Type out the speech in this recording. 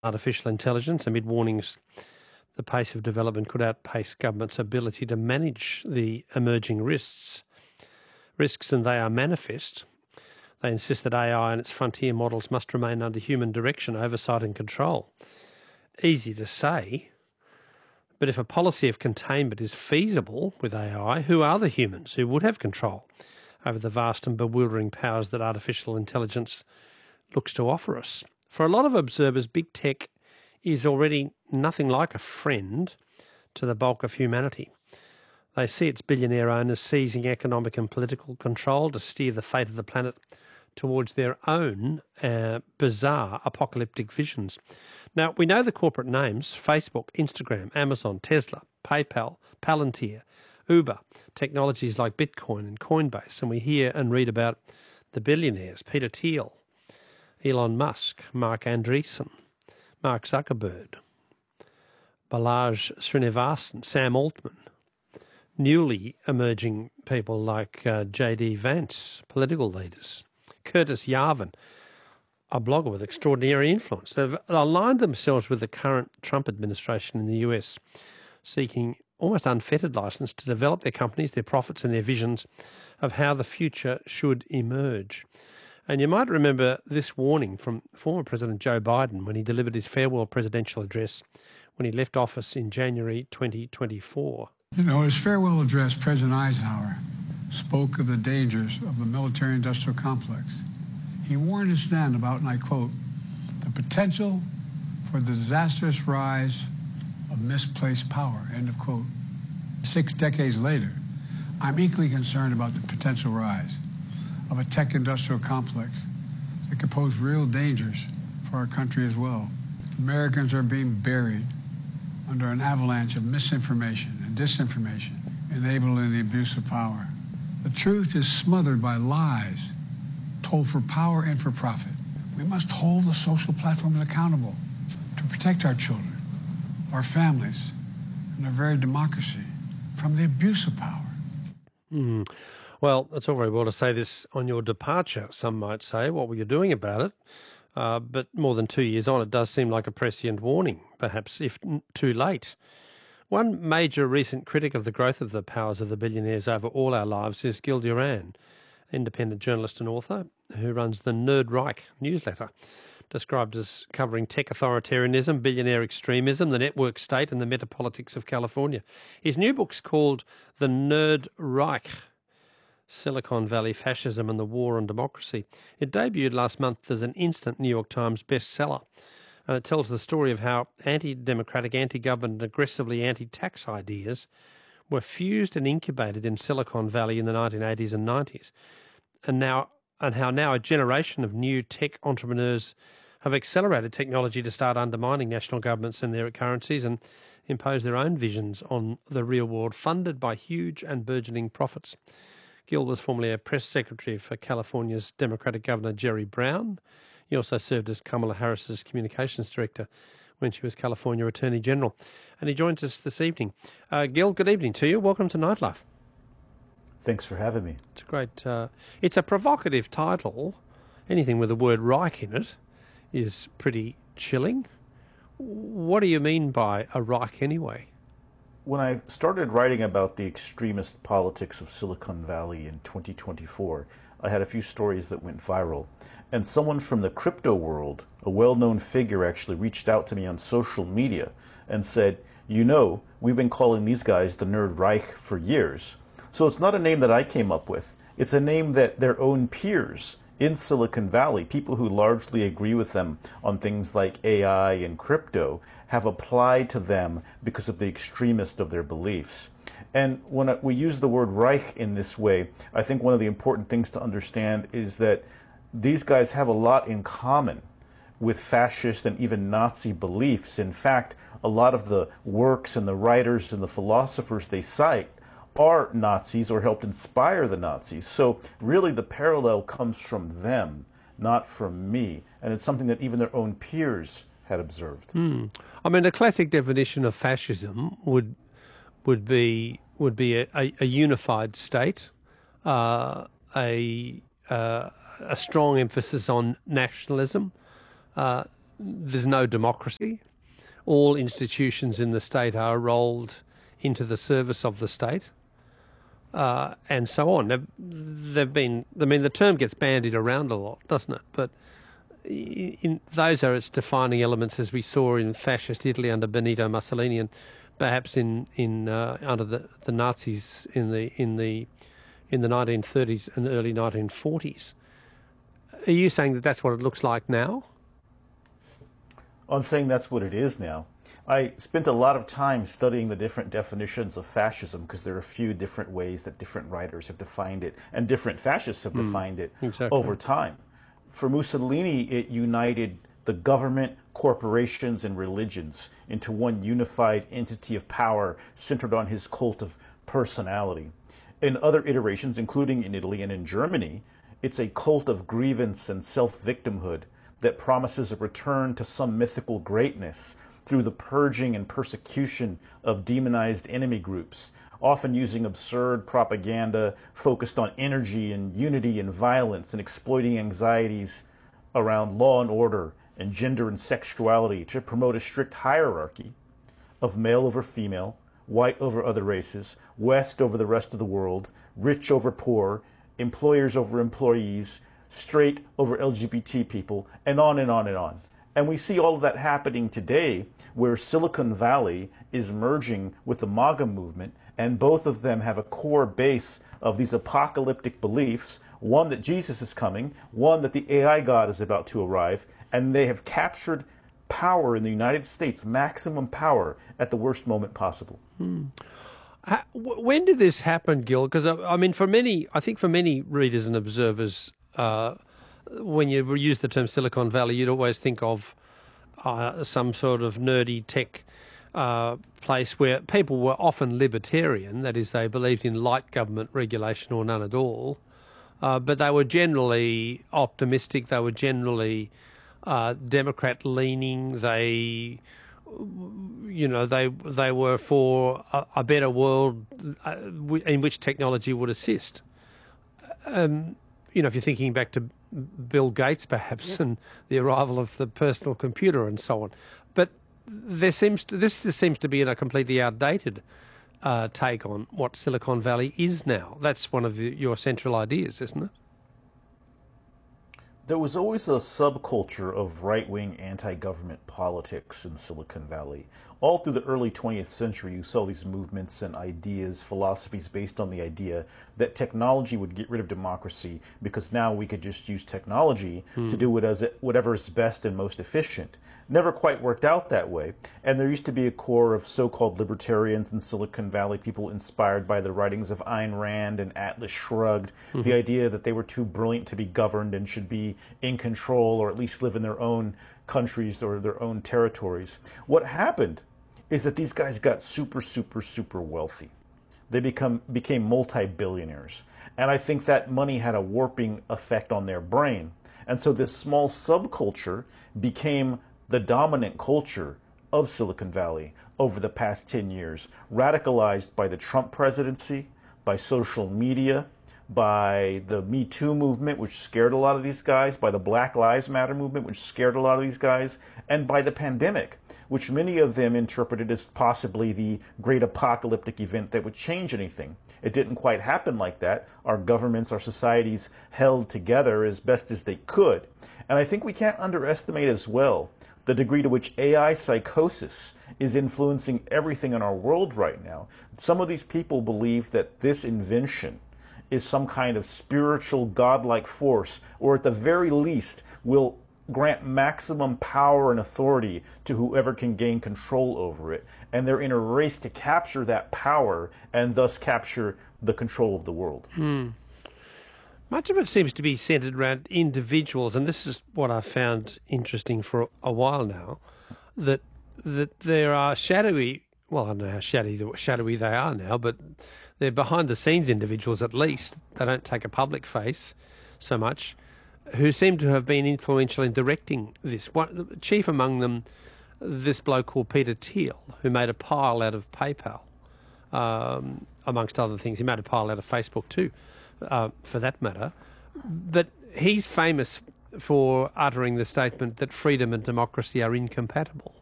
artificial intelligence amid warnings the pace of development could outpace government's ability to manage the emerging risks, and they are manifest. They insist that AI and its frontier models must remain under human direction, oversight and control. Easy to say, but if a policy of containment is feasible with AI, who are the humans who would have control over the vast and bewildering powers that artificial intelligence looks to offer us? For a lot of observers, big tech is already nothing like a friend to the bulk of humanity. They see its billionaire owners seizing economic and political control to steer the fate of the planet towards their own bizarre apocalyptic visions. Now, we know the corporate names: Facebook, Instagram, Amazon, Tesla, PayPal, Palantir, Uber, technologies like Bitcoin and Coinbase, and we hear and read about the billionaires: Peter Thiel, Elon Musk, Mark Andreessen, Mark Zuckerberg, Balaji Srinivasan, Sam Altman, newly emerging people like J.D. Vance, political leaders, Curtis Yarvin, a blogger with extraordinary influence. They've aligned themselves with the current Trump administration in the US, seeking almost unfettered license to develop their companies, their profits and their visions of how the future should emerge. And you might remember this warning from former President Joe Biden when he delivered his farewell presidential address when he left office in January 2024. In his farewell address, President Eisenhower spoke of the dangers of the military-industrial complex. He warned us then about, and I quote, the potential for the disastrous rise of misplaced power, end of quote. 6 decades later, I'm equally concerned about the potential rise of a tech-industrial complex that could pose real dangers for our country as well. Americans are being buried under an avalanche of misinformation and disinformation, enabling the abuse of power. The truth is smothered by lies told for power and for profit. We must hold the social platforms accountable to protect our children, our families, and our very democracy from the abuse of power. Well, it's all very well to say this on your departure, some might say. What were you doing about it? But more than 2 years on, it does seem like a prescient warning, perhaps if too late. One major recent critic of the growth of the powers of the billionaires over all our lives is Gil Duran, independent journalist and author who runs the Nerd Reich newsletter, described as covering tech authoritarianism, billionaire extremism, the network state and the metapolitics of California. His new book's called The Nerd Reich: Silicon Valley Fascism and the War on Democracy. It debuted last month as an instant New York Times bestseller, and it tells the story of how anti-democratic, anti-government and aggressively anti-tax ideas were fused and incubated in Silicon Valley in the 1980s and 90s, and how now a generation of new tech entrepreneurs have accelerated technology to start undermining national governments and their currencies and impose their own visions on the real world, funded by huge and burgeoning profits. Gil was formerly a press secretary for California's Democratic Governor Jerry Brown. He also served as Kamala Harris's communications director when she was California Attorney General. And he joins us this evening. Gil, good evening to you. Welcome to Nightlife. Thanks for having me. It's a great... it's a provocative title. Anything with the word Reich in it is pretty chilling. What do you mean by a Reich anyway? When I started writing about the extremist politics of Silicon Valley in 2024, I had a few stories that went viral. And someone from the crypto world, a well-known figure, actually reached out to me on social media and said, we've been calling these guys the Nerd Reich for years. So it's not a name that I came up with. It's a name that their own peers in Silicon Valley, people who largely agree with them on things like AI and crypto, have applied to them because of the extremist of their beliefs. And when we use the word Reich in this way, I think one of the important things to understand is that these guys have a lot in common with fascist and even Nazi beliefs. In fact, a lot of the works and the writers and the philosophers they cite are Nazis or helped inspire the Nazis. So really the parallel comes from them, not from me. And it's something that even their own peers had observed. I mean, a classic definition of fascism would be a unified state, a strong emphasis on nationalism, there's no democracy. All institutions in the state are rolled into the service of the state, and so on. They've been. I mean, the term gets bandied around a lot, doesn't it? But those are its defining elements, as we saw in fascist Italy under Benito Mussolini, and perhaps under the Nazis in the 1930s and early 1940s. Are you saying that that's what it looks like now? I'm saying that's what it is now. I spent a lot of time studying the different definitions of fascism because there are a few different ways that different writers have defined it and different fascists have defined it over time. For Mussolini, it united the government, corporations, and religions into one unified entity of power centered on his cult of personality. In other iterations, including in Italy and in Germany, it's a cult of grievance and self-victimhood that promises a return to some mythical greatness through the purging and persecution of demonized enemy groups, often using absurd propaganda focused on energy and unity and violence and exploiting anxieties around law and order and gender and sexuality to promote a strict hierarchy of male over female, white over other races, West over the rest of the world, rich over poor, employers over employees, straight over LGBT people, and on and on and on. And we see all of that happening today, where Silicon Valley is merging with the MAGA movement, and both of them have a core base of these apocalyptic beliefs, one that Jesus is coming, one that the AI God is about to arrive, and they have captured power in the United States, maximum power, at the worst moment possible. When did this happen, Gil? Because, I mean, I think for many readers and observers, when you use the term Silicon Valley, you'd always think of some sort of nerdy tech place where people were often libertarian, that is, they believed in light government regulation or none at all, but they were generally optimistic, they were generally Democrat-leaning, they were for a better world in which technology would assist. If you're thinking back to Bill Gates, perhaps, and the arrival of the personal computer and so on. But this seems to be in a completely outdated take on what Silicon Valley is now. That's one of your central ideas, isn't it? There was always a subculture of right-wing anti-government politics in Silicon Valley. All through the early 20th century, you saw these movements and ideas, philosophies based on the idea that technology would get rid of democracy because now we could just use technology to do whatever is best and most efficient. Never quite worked out that way. And there used to be a core of so-called libertarians in Silicon Valley, people inspired by the writings of Ayn Rand and Atlas Shrugged, the idea that they were too brilliant to be governed and should be in control or at least live in their own countries or their own territories. What happened is that these guys got super, super, super wealthy. They became multi-billionaires. And I think that money had a warping effect on their brain. And so this small subculture became the dominant culture of Silicon Valley over the past 10 years, radicalized by the Trump presidency, by social media, by the Me Too movement, which scared a lot of these guys, by the Black Lives Matter movement, which scared a lot of these guys, and by the pandemic, which many of them interpreted as possibly the great apocalyptic event that would change anything. It didn't quite happen like that. Our governments, our societies held together as best as they could. And I think we can't underestimate as well the degree to which AI psychosis is influencing everything in our world right now. Some of these people believe that this invention is some kind of spiritual godlike force, or at the very least will grant maximum power and authority to whoever can gain control over it. And they're in a race to capture that power and thus capture the control of the world. Much of it seems to be centered around individuals, and this is what I've found interesting for a while now, that there are shadowy, well, I don't know how shadowy they are now, but they're behind-the-scenes individuals at least. They don't take a public face so much, who seem to have been influential in directing this. Chief among them, this bloke called Peter Thiel, who made a pile out of PayPal, amongst other things. He made a pile out of Facebook too, for that matter. But he's famous for uttering the statement that freedom and democracy are incompatible.